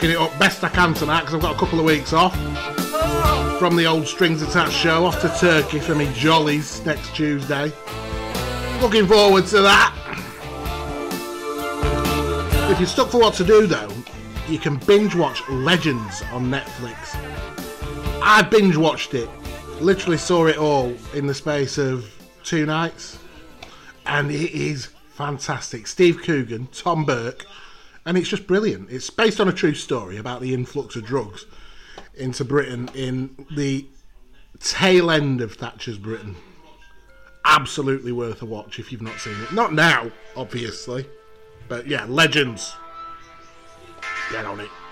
rocking it up best I can tonight because I've got a couple of weeks off from the old Strings Attached show. Off to Turkey for me jollies next Tuesday. Looking forward to that. If you're stuck for what to do though, you can binge watch Legends on Netflix. I binge watched it, literally saw it all in the space of 2 nights, and it is fantastic. Steve Coogan, Tom Burke, and it's just brilliant. It's based on a true story about the influx of drugs into Britain in the tail end of Thatcher's Britain. Absolutely worth a watch if you've not seen it. Not now, obviously, but yeah, Legends. Get on it.